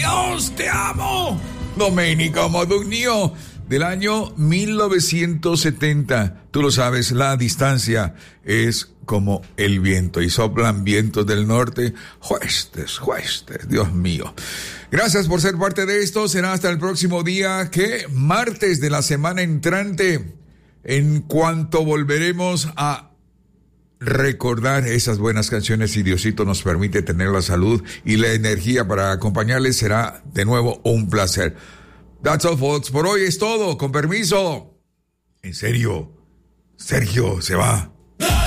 Dios, te amo. Domenico Modugno, del año 1970. Tú lo sabes, la distancia es como el viento y soplan vientos del norte. Huestes, Dios mío. Gracias por ser parte de esto. Será hasta el próximo día, que martes de la semana entrante, en cuanto volveremos a recordar esas buenas canciones y Diosito nos permite tener la salud y la energía para acompañarles. Será de nuevo un placer. That's all, folks. Por hoy es todo. Con permiso. En serio, Sergio se va.